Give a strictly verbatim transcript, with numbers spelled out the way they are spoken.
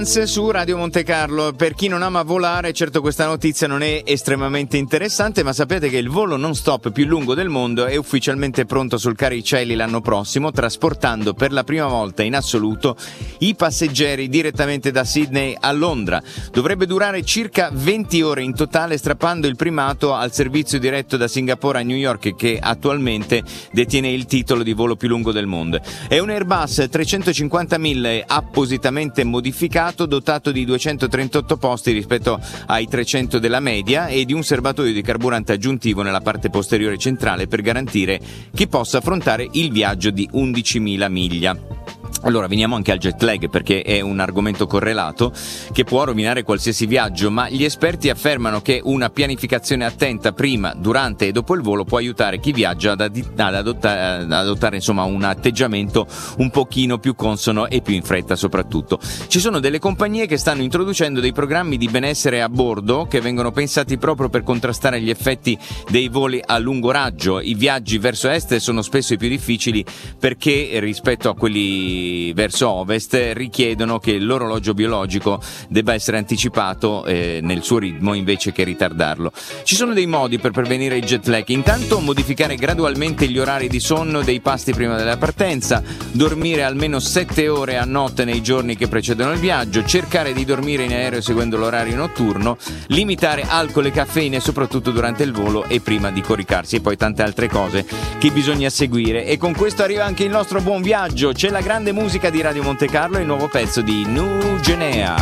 Su Radio Monte Carlo. Per chi non ama volare, certo questa notizia non è estremamente interessante, ma sapete che il volo non stop più lungo del mondo è ufficialmente pronto sul Caricelli l'anno prossimo, trasportando per la prima volta in assoluto i passeggeri direttamente da Sydney a Londra. Dovrebbe durare circa venti ore in totale, strappando il primato al servizio diretto da Singapore a New York, che attualmente detiene il titolo di volo più lungo del mondo. È un Airbus trecentocinquantamila appositamente modificato, dotato di duecentotrentotto posti rispetto ai trecento della media e di un serbatoio di carburante aggiuntivo nella parte posteriore centrale per garantire che possa affrontare il viaggio di undicimila miglia. Allora veniamo anche al jet lag, perché è un argomento correlato che può rovinare qualsiasi viaggio, ma gli esperti affermano che una pianificazione attenta prima, durante e dopo il volo può aiutare chi viaggia ad, ad, adottare, ad adottare insomma un atteggiamento un pochino più consono e più in fretta soprattutto. Ci sono delle compagnie che stanno introducendo dei programmi di benessere a bordo che vengono pensati proprio per contrastare gli effetti dei voli a lungo raggio. I viaggi verso est sono spesso i più difficili perché rispetto a quelli verso ovest richiedono che l'orologio biologico debba essere anticipato eh, nel suo ritmo invece che ritardarlo. Ci sono dei modi per prevenire il jet lag: intanto modificare gradualmente gli orari di sonno dei pasti prima della partenza, dormire almeno sette ore a notte nei giorni che precedono il viaggio, cercare di dormire in aereo seguendo l'orario notturno, limitare alcol e caffeine soprattutto durante il volo e prima di coricarsi, e poi tante altre cose che bisogna seguire. E con questo arriva anche il nostro buon viaggio. C'è la grande musica di Radio Monte Carlo e il nuovo pezzo di Nu Genea.